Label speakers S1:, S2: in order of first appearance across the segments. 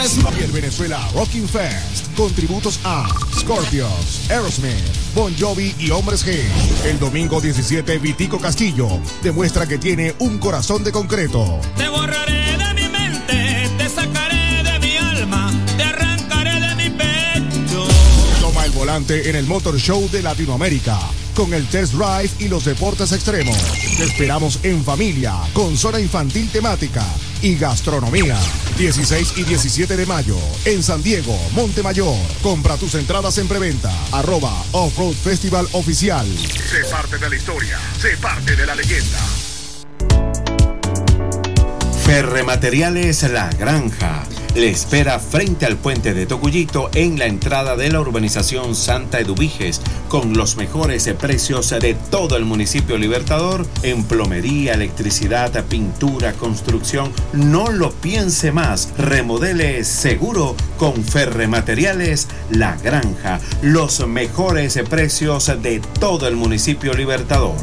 S1: Y el Venezuela Rocking Fest, con tributos a Scorpions, Aerosmith, Bon Jovi y Hombres G. El domingo 17, Vitico Castillo demuestra que tiene un corazón de concreto.
S2: Te borraré de mi mente, te sacaré de mi alma, te arrancaré de mi pecho.
S1: Toma el volante en el Motor Show de Latinoamérica, con el Test Drive y los deportes extremos. Te esperamos en familia, con zona infantil temática y gastronomía. 16 y 17 de mayo, en San Diego, Montemayor. Compra tus entradas en preventa. @Offroad Festival Oficial. Sé parte de la historia, sé parte de la leyenda.
S3: Ferremateriales La Granja le espera frente al puente de Tocuyito en la entrada de la urbanización Santa Eduviges, con los mejores precios de todo el municipio Libertador en plomería, electricidad, pintura, construcción. No lo piense más, remodele seguro con Ferremateriales La Granja, los mejores precios de todo el municipio Libertador.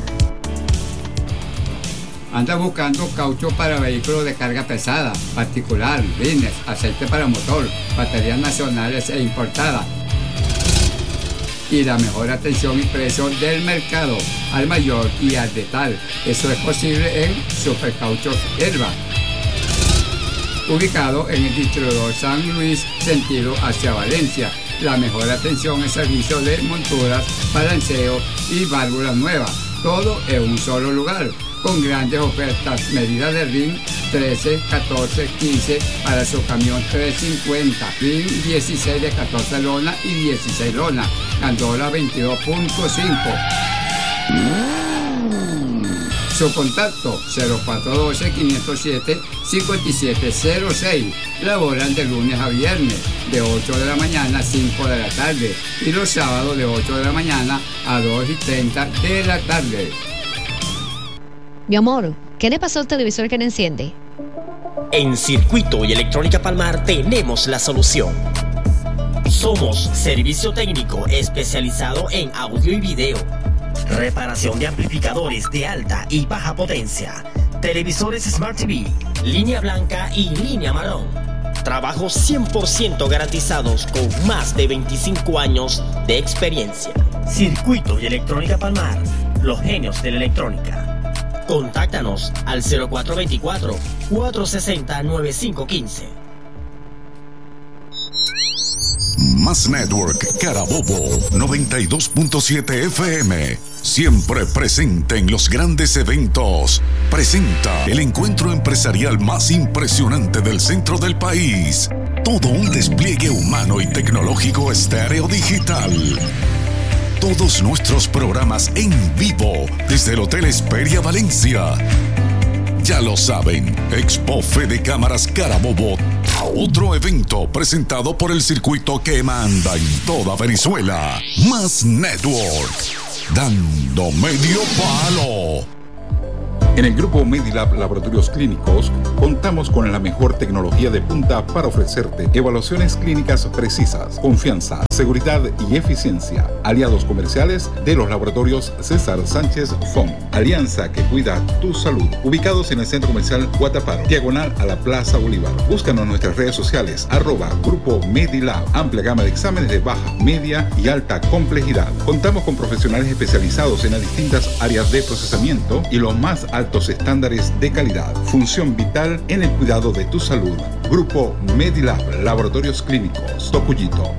S4: Anda buscando caucho para vehículos de carga pesada, particular, rines, aceite para motor, baterías nacionales e importadas. Y la mejor atención y precio del mercado, al mayor y al detal. Eso es posible en Supercauchos Herba, ubicado en el distribuidor San Luis, sentido hacia Valencia. La mejor atención y servicio de monturas, balanceo y válvulas nuevas. Todo en un solo lugar, con grandes ofertas, medidas de RIN 13, 14, 15 para su camión 350, RIN 16 de 14 lona y 16 lona, gandola 22.5. Su contacto 0412-507-5706. Laboran de lunes a viernes, de 8 de la mañana a 5 de la tarde, y los sábados de 8 de la mañana a 2:30 de la tarde.
S5: Mi amor, ¿qué le pasó al televisor que no enciende?
S6: En Circuito y Electrónica Palmar tenemos la solución. Somos servicio técnico especializado en audio y video, reparación de amplificadores de alta y baja potencia, televisores Smart TV, línea blanca y línea marrón. Trabajos 100% garantizados con más de 25 años de experiencia. Circuito y Electrónica Palmar, los genios de la electrónica. Contáctanos al 0424-460-9515.
S7: Más Network Carabobo 92.7 FM. Siempre presente en los grandes eventos. Presenta el encuentro empresarial más impresionante del centro del país. Todo un despliegue humano y tecnológico estéreo digital. Todos nuestros programas en vivo desde el Hotel Esperia Valencia. Ya lo saben, Expo Fede Cámaras Carabobo. Otro evento presentado por el circuito que manda en toda Venezuela. Más Network. Dando medio palo.
S8: En el grupo Medilab Laboratorios Clínicos contamos con la mejor tecnología de punta para ofrecerte evaluaciones clínicas precisas, confianza, seguridad y eficiencia. Aliados comerciales de los laboratorios César Sánchez Fon. Alianza que cuida tu salud. Ubicados en el Centro Comercial Guataparo, diagonal a la Plaza Bolívar. Búscanos en nuestras redes sociales, @Grupo Medilab. Amplia gama de exámenes de baja, media y alta complejidad. Contamos con profesionales especializados en las distintas áreas de procesamiento y los más altos estándares de calidad. Función vital en el cuidado de tu salud. Grupo Medilab Laboratorios Clínicos, Tocuyito.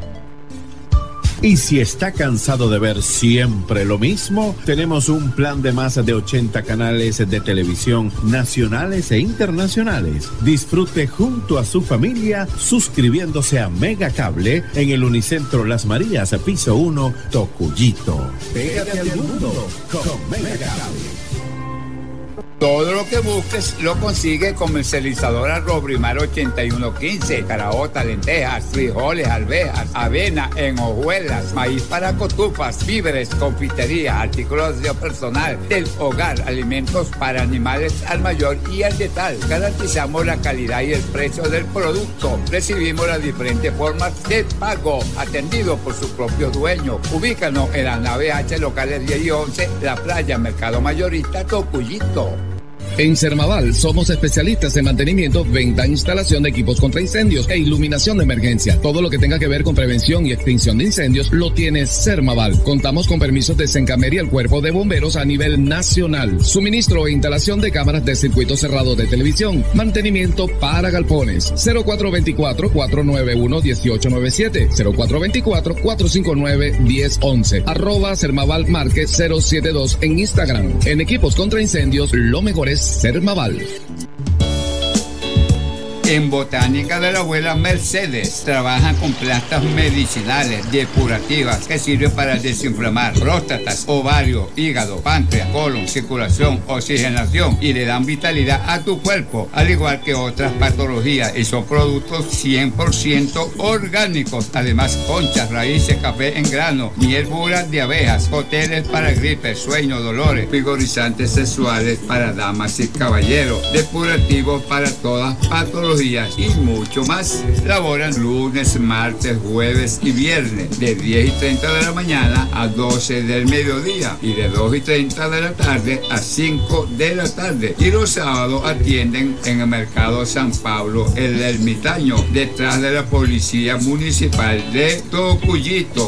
S9: Y si está cansado de ver siempre lo mismo, tenemos un plan de más de 80 canales de televisión nacionales e internacionales. Disfrute junto a su familia suscribiéndose a Mega Cable en el Unicentro Las Marías, piso 1, Tocuyito. Pégate al mundo con Mega Cable.
S4: Todo lo que busques lo consigue Comercializadora Robrimar 8115. Caraotas, lentejas, frijoles, arvejas, avena en hojuelas, maíz para cotufas, víveres, confitería, artículos de personal, del hogar, alimentos para animales al mayor y al detal. Garantizamos la calidad y el precio del producto. Recibimos las diferentes formas de pago, atendido por su propio dueño. Ubícanos en la nave H, locales 10 y 11, La Playa, Mercado Mayorista, Tocuyito.
S10: En Sermaval somos especialistas en mantenimiento, venta e instalación de equipos contra incendios e iluminación de emergencia. Todo lo que tenga que ver con prevención y extinción de incendios lo tiene Sermaval. Contamos con permisos de Sencamer y el Cuerpo de Bomberos a nivel nacional. Suministro e instalación de cámaras de circuito cerrado de televisión. Mantenimiento para galpones. 0424-491-1897. 0424-459-1011. @Sermaval Market 072 en Instagram. En equipos contra incendios, lo mejor es Sermaval.
S4: En Botánica de la Abuela Mercedes trabajan con plantas medicinales, depurativas, que sirven para desinflamar próstatas, ovario, hígado, páncreas, colon, circulación, oxigenación y le dan vitalidad a tu cuerpo, al igual que otras patologías, y son productos 100% orgánicos. Además, conchas, raíces, café en grano, miel pura de abejas, hoteles para gripe, sueño, dolores, vigorizantes sexuales para damas y caballeros, depurativos para todas patologías y mucho más. Laboran lunes, martes, jueves y viernes de 10:30 de la mañana a 12 del mediodía y de 2:30 de la tarde a 5 de la tarde. Y los sábados atienden en el Mercado San Pablo, el Ermitaño, detrás de la Policía Municipal de Tocuyito.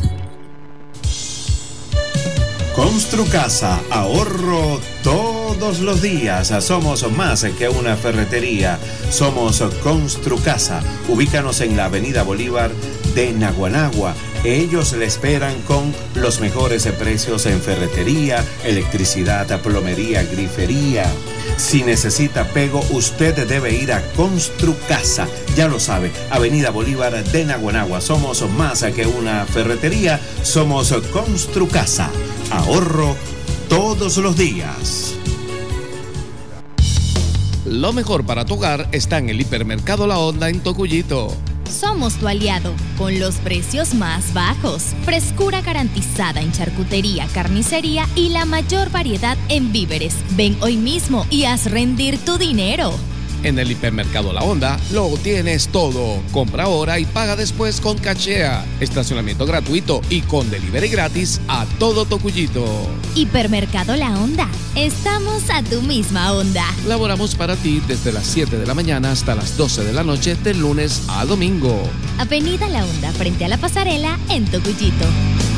S3: Construcasa, ahorro todos los días. Somos más que una ferretería. Somos Construcasa. Ubícanos en la Avenida Bolívar de Naguanagua. Ellos le esperan con los mejores precios en ferretería, electricidad, plomería, grifería. Si necesita pego, usted debe ir a Construcasa. Ya lo sabe, Avenida Bolívar de Naguanagua. Somos más que una ferretería, somos Construcasa. Ahorro todos los días.
S11: Lo mejor para tu hogar está en el Hipermercado La Honda en Tocuyito.
S12: Somos tu aliado, con los precios más bajos, frescura garantizada en charcutería, carnicería y la mayor variedad en víveres. Ven hoy mismo y haz rendir tu dinero.
S11: En el Hipermercado La Honda lo tienes todo. Compra ahora y paga después con Cachea. Estacionamiento gratuito y con delivery gratis a todo Tocuyito.
S12: Hipermercado La Honda. Estamos a tu misma onda.
S11: Laboramos para ti desde las 7 de la mañana hasta las 12 de la noche de lunes a domingo.
S12: Avenida La Honda frente a la pasarela en Tocuyito.